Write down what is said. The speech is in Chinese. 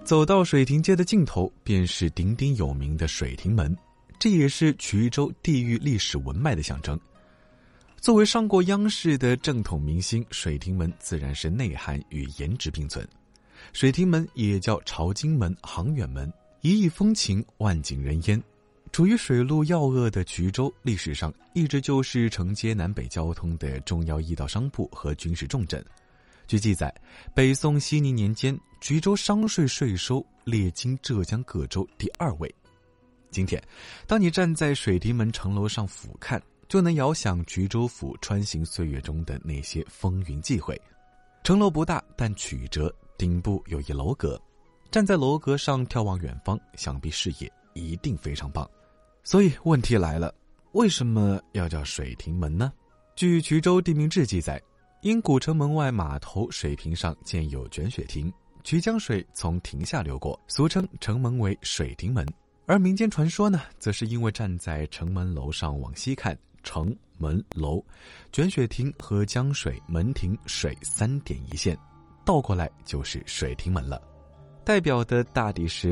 走到水亭街的尽头，便是鼎鼎有名的水亭门，这也是衢州地域历史文脉的象征。作为上过央视的正统明星，水亭门自然是内涵与颜值并存。水亭门也叫朝津门、航远门，一意风情，万景人烟。处于水路要恶的衢州，历史上一直就是承接南北交通的重要驿道商铺和军事重镇。据记载，北宋熙宁年间，衢州商税税收列经浙江各州第2位。今天，当你站在水亭门城楼上俯瞰，就能遥想衢州府穿行岁月中的那些风云际会。城楼不大，但曲折，顶部有一楼阁，站在楼阁上眺望远方，想必视野一定非常棒。所以问题来了，为什么要叫水亭门呢？据衢州地名志记载，因古城门外码头水平上建有卷雪亭，衢江水从亭下流过，俗称城门为水亭门。而民间传说呢，则是因为站在城门楼上往西看，城门楼、卷雪亭和江水、门亭水3点一线，倒过来就是水亭门了。代表的大抵是